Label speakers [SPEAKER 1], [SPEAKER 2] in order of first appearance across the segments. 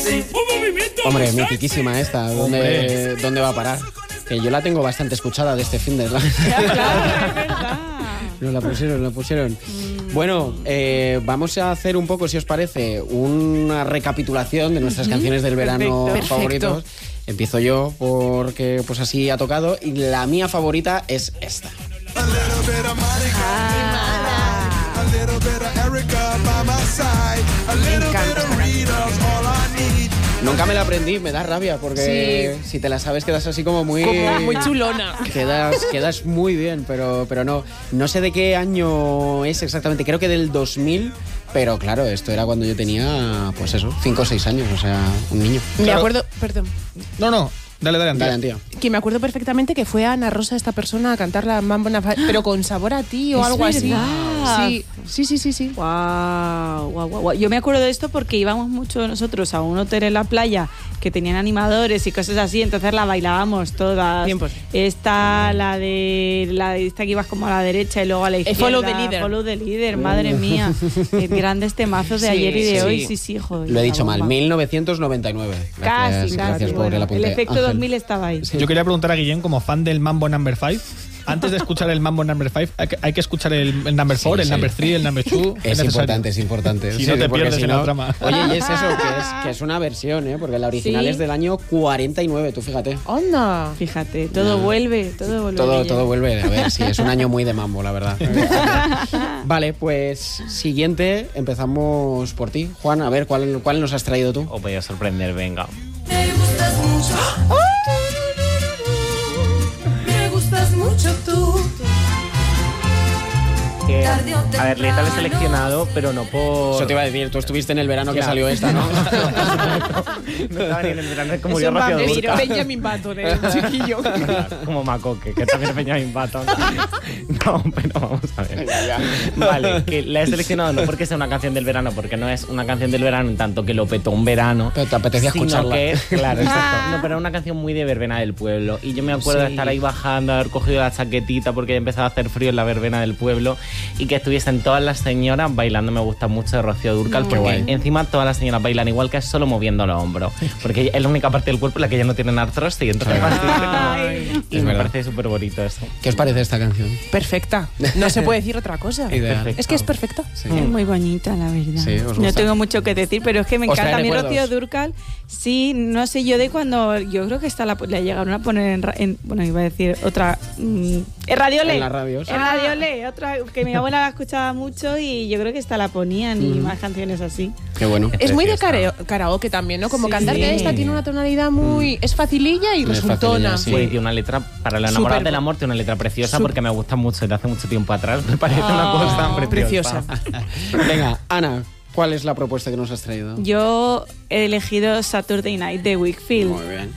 [SPEAKER 1] Hombre, mitiquísima esta. ¿Dónde va a parar? Que yo la tengo bastante escuchada de este fin de...
[SPEAKER 2] Claro, es verdad.
[SPEAKER 1] Nos la pusieron. Bueno, vamos a hacer un poco, si os parece, una recapitulación de nuestras canciones del verano favoritos. Empiezo yo porque pues así ha tocado y la mía favorita es esta.
[SPEAKER 2] Me encanta.
[SPEAKER 1] Nunca me la aprendí, me da rabia porque si te la sabes quedas así como muy
[SPEAKER 2] chulona.
[SPEAKER 1] Quedas muy bien, pero no sé de qué año es exactamente, creo que del 2000, pero claro, esto era cuando yo tenía, pues eso, 5 o 6 años, o sea, un niño.
[SPEAKER 2] Me acuerdo, perdón.
[SPEAKER 3] No. Dale,
[SPEAKER 1] Antía.
[SPEAKER 2] Que me acuerdo perfectamente que fue Ana Rosa esta persona a cantar la Mambo Number 5, pero con sabor a ti o algo así. Sí.
[SPEAKER 4] Guau. Yo me acuerdo de esto porque íbamos mucho nosotros a un hotel en la playa que tenían animadores y cosas así, entonces la bailábamos todas. Esta, la de esta que ibas como a la derecha y luego a la izquierda. Follow the Leader, madre mía. Grandes temazos de ayer y de hoy. Sí, joder.
[SPEAKER 1] Lo he dicho mal, 1999. Gracias por el apunte.
[SPEAKER 4] El efecto 2000 estaba ahí.
[SPEAKER 3] Sí. Yo quería preguntar a Guillén, como fan del Mambo Number 5, antes de escuchar el Mambo Number 5, hay que escuchar el Number 4, el Number 3, el Number 2.
[SPEAKER 1] Es importante.
[SPEAKER 3] Si no te pierdes en la trama.
[SPEAKER 1] Oye, y es eso, que es una versión, porque la original es del año 49, tú fíjate.
[SPEAKER 2] ¡Onda!
[SPEAKER 4] Fíjate, todo vuelve.
[SPEAKER 1] Todo vuelve. A ver, sí, es un año muy de mambo, la verdad. Vale, pues siguiente, empezamos por ti. Juan, a ver, ¿cuál nos has traído tú?
[SPEAKER 5] Os voy a sorprender, venga.
[SPEAKER 6] Me gustas mucho. Me gustas mucho tú.
[SPEAKER 5] A ver, Leta la he seleccionado, pero no por...
[SPEAKER 1] Eso te iba a decir, tú estuviste en el verano que salió esta, ¿no?
[SPEAKER 5] No estaba ni en el verano, es como yo Rocío Dúrcal.
[SPEAKER 2] Benjamin Button, chiquillo.
[SPEAKER 5] Como Macoque, que también es Benjamin Button. No, pero vamos a ver. Vale, que la he seleccionado no porque sea una canción del verano, porque no es una canción del verano en tanto que lo petó un verano.
[SPEAKER 1] Pero te apetecía escucharla.
[SPEAKER 5] Que es, claro, exacto. No, pero era una canción muy de verbena del pueblo. Y yo me acuerdo de estar ahí bajando, haber cogido la chaquetita porque ya empezaba a hacer frío en la verbena del pueblo y que estuviesen todas las señoras bailando. Me gusta mucho de Rocío Dúrcal porque encima todas las señoras bailan igual, que es solo moviendo los hombros, porque es la única parte del cuerpo en la que ya no tienen artrosis y entonces y me parece súper bonito eso.
[SPEAKER 1] ¿Qué os parece esta canción?
[SPEAKER 2] Perfecta, no se puede decir otra cosa. Es que es perfecta.
[SPEAKER 4] Es muy bonita, la verdad.
[SPEAKER 1] Sí,
[SPEAKER 4] no tengo mucho que decir, pero es que me encanta. A mí Rocío Dúrcal, sí, no sé, yo de cuando, yo creo que esta la llegaron a poner en bueno, iba a decir otra, en Radio Le.
[SPEAKER 1] En las radios.
[SPEAKER 4] En Radio Le, otra que mi abuela la escuchaba mucho y yo creo que esta la ponían y más canciones así.
[SPEAKER 1] Qué bueno.
[SPEAKER 2] Es muy de karaoke también, ¿no? Como cantar de esta tiene una tonalidad muy... Es facililla y resultona.
[SPEAKER 5] Sí, y una letra, para la enamorada del amor, tiene una letra preciosa porque me gusta mucho desde hace mucho tiempo atrás. Me parece una cosa preciosa.
[SPEAKER 1] Venga, Ana, ¿cuál es la propuesta que nos has traído?
[SPEAKER 4] Yo he elegido Saturday Night de Wakefield.
[SPEAKER 1] Muy bien.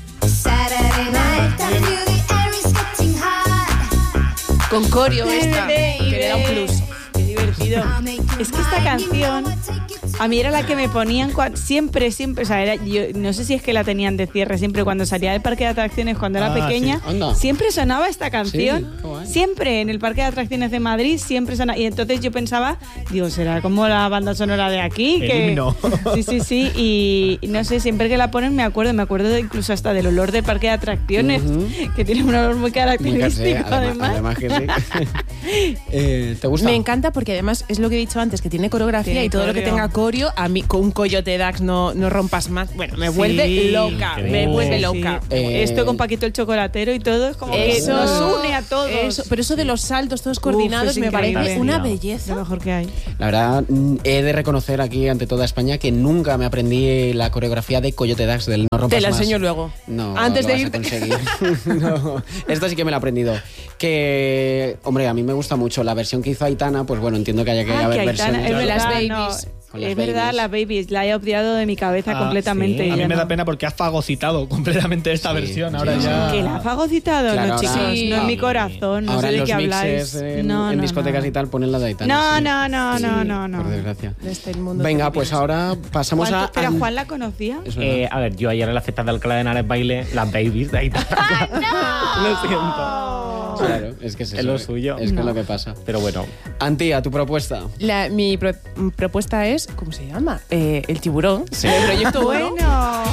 [SPEAKER 2] Con corio esta, que le da un plus.
[SPEAKER 4] Qué divertido. Es que esta canción a mí era la que me ponían siempre, o sea, yo no sé si es que la tenían de cierre siempre cuando salía del parque de atracciones cuando era pequeña, siempre sonaba esta canción, siempre en el parque de atracciones de Madrid, siempre sonaba, y entonces yo pensaba, digo, será como la banda sonora de aquí, sí, y no sé, siempre que la ponen me acuerdo incluso hasta del olor del parque de atracciones, que tiene un olor muy característico, además
[SPEAKER 1] que sí. ¿Te gusta?
[SPEAKER 2] Me encanta porque además es lo que he dicho antes, que tiene coreografía y todo lo que tenga corio, a mí con un Coyote Dax no rompas más. Bueno, me vuelve loca, me vuelve loca.
[SPEAKER 4] Esto con Paquito el Chocolatero y todo es como que nos une a todos.
[SPEAKER 2] Pero eso de los saltos todos coordinados me parece una belleza.
[SPEAKER 4] Lo mejor que hay.
[SPEAKER 1] La verdad, he de reconocer aquí ante toda España que nunca me aprendí la coreografía de Coyote Dax del No rompas más.
[SPEAKER 2] Te la enseño luego.
[SPEAKER 1] No,
[SPEAKER 2] antes de
[SPEAKER 1] irte. No, esta sí que me la he aprendido. Que, hombre, a mí me gusta mucho la versión que hizo Aitana, pues bueno, entiendo que haya que haber versiones.
[SPEAKER 4] Es
[SPEAKER 2] las babies.
[SPEAKER 4] Es verdad, las babies, la he obviado de mi cabeza completamente.
[SPEAKER 3] Sí. A mí me da pena porque has fagocitado completamente esta versión. Ahora ya.
[SPEAKER 4] ¿Que la has fagocitado?
[SPEAKER 1] Claro,
[SPEAKER 4] no, chicos, no en mi corazón, no
[SPEAKER 1] ahora
[SPEAKER 4] sé de qué
[SPEAKER 1] habláis. En discotecas y tal ponen la de Aitana.
[SPEAKER 4] No.
[SPEAKER 1] Por desgracia.
[SPEAKER 2] Mundo.
[SPEAKER 1] Venga, pues ahora pasamos a...
[SPEAKER 4] ¿Pero Juan la conocía?
[SPEAKER 5] A ver, yo ayer en la fiesta de Alcalá de Henares bailé las babies de Aitana.
[SPEAKER 4] ¡No!
[SPEAKER 5] Lo siento.
[SPEAKER 1] Claro, es que es eso.
[SPEAKER 5] Es lo suyo.
[SPEAKER 1] Es que es lo que pasa.
[SPEAKER 5] Pero bueno.
[SPEAKER 1] Antía, tu propuesta.
[SPEAKER 2] Mi propuesta es, ¿cómo se llama? El tiburón.
[SPEAKER 5] Sí.
[SPEAKER 2] El proyecto
[SPEAKER 4] Bueno.